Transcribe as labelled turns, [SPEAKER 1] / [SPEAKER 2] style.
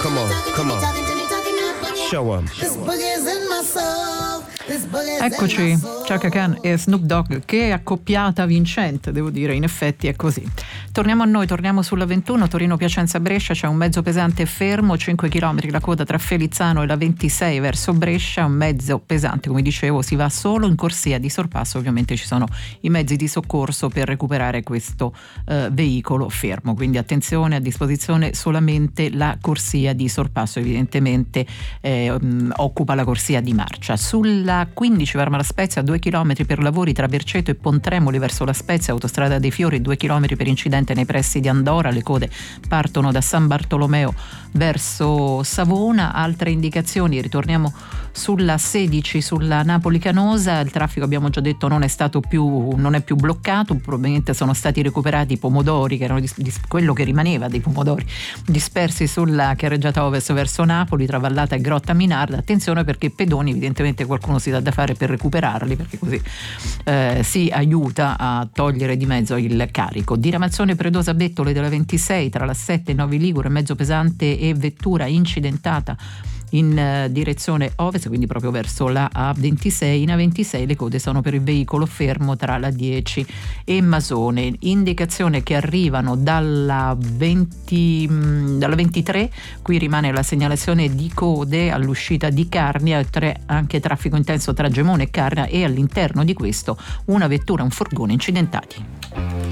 [SPEAKER 1] come on. Show 'em.
[SPEAKER 2] Eccoci, Chaka Khan e Snoop Dogg, che accoppiata vincente, devo dire, in effetti è così. Torniamo a noi, torniamo sulla 21, Torino-Piacenza-Brescia, c'è un mezzo pesante fermo, 5 km la coda tra Felizzano e la 26 verso Brescia, un mezzo pesante, come dicevo, si va solo in corsia di sorpasso, ovviamente ci sono i mezzi di soccorso per recuperare questo veicolo fermo, quindi attenzione, a disposizione solamente la corsia di sorpasso, evidentemente occupa la corsia di marcia. Sulla 15 Parma La Spezia, 2 km per lavori tra Berceto e Pontremoli verso La Spezia, autostrada dei Fiori, 2 km per incidente nei pressi di Andora, le code partono da San Bartolomeo verso Savona. Altre indicazioni, ritorniamo sulla 16 sulla Napoli Canosa, il traffico abbiamo già detto non è più bloccato, probabilmente sono stati recuperati i pomodori che erano quello che rimaneva dei pomodori dispersi sulla carreggiata ovest verso Napoli tra Vallata e Grotta Minarda. Attenzione perché pedoni evidentemente qualcuno si dà da fare per recuperarli, perché così si aiuta a togliere di mezzo il carico. Diramazione Predosa Bettole della 26 tra la 7 e Novi Ligure, mezzo pesante e vettura incidentata in direzione ovest, quindi proprio verso la A26. In A26 le code sono per il veicolo fermo tra la 10 e Masone. Indicazione che arrivano dalla 23, qui rimane la segnalazione di code all'uscita di Carnia, anche traffico intenso tra Gemone e Carnia, e all'interno di questo una vettura e un furgone incidentati.